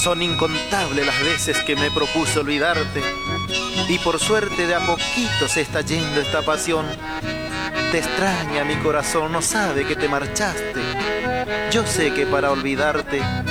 Son incontables las veces que me propuse olvidarte, y por suerte de a poquito se está yendo esta pasión. Te extraña mi corazón, no sabe que te marchaste. Yo sé que para olvidarte